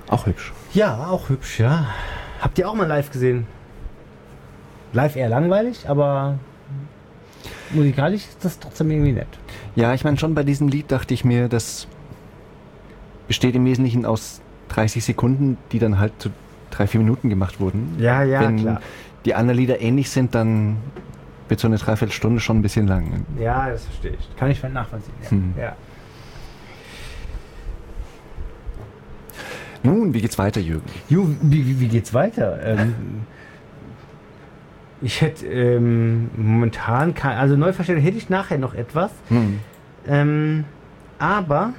Auch hübsch. Ja, auch hübsch, ja. Habt ihr auch mal live gesehen? Live eher langweilig, aber musikalisch ist das trotzdem irgendwie nett. Ja, ich meine, schon bei diesem Lied dachte ich mir, das besteht im Wesentlichen aus 30 Sekunden, die dann halt zu 3-4 Minuten gemacht wurden. Ja, Wenn klar. die anderen Lieder ähnlich sind, dann wird so eine Dreiviertelstunde schon ein bisschen lang. Ja, das verstehe ich. Kann ich nachvollziehen. Ja. Ja. Nun, wie geht's weiter, Jürgen? Wie geht's weiter? Ich hätte momentan also Neuverstellung hätte ich nachher noch etwas. Aber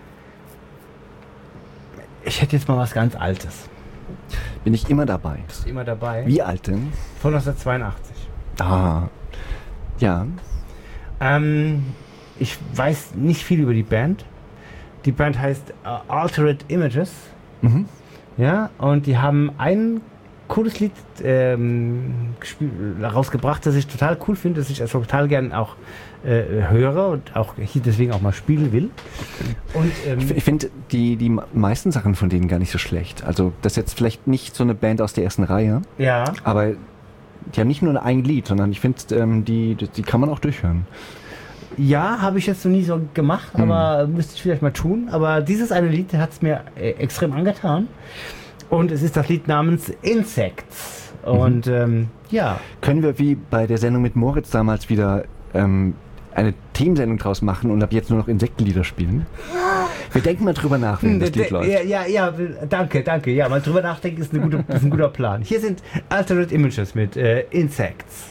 ich hätte jetzt mal was ganz Altes. Bin ich immer dabei. Bist du immer dabei? Wie alt denn? Von 1982. Ah, ja. Ich weiß nicht viel über die Band. Die Band heißt Altered Images. Mhm. Ja, und die haben ein cooles Lied rausgebracht, das ich total cool finde, das ich also total gern auch höre und auch hier deswegen auch mal spielen will. Und Ich finde die meisten Sachen von denen gar nicht so schlecht. Also das ist jetzt vielleicht nicht so eine Band aus der ersten Reihe, ja, aber die haben nicht nur ein Lied, sondern ich finde, die kann man auch durchhören. ja, habe ich jetzt noch nie so gemacht, aber müsste ich vielleicht mal tun. Aber dieses eine Lied hat es mir extrem angetan. Und es ist das Lied namens Insects. Und ja. Können wir wie bei der Sendung mit Moritz damals wieder eine Themensendung draus machen und ab jetzt nur noch Insektenlieder spielen? Wir denken mal drüber nach, wenn das Lied läuft. Ja, danke. Ja, mal drüber nachdenken ist ein guter Plan. Hier sind Altered Images mit Insects.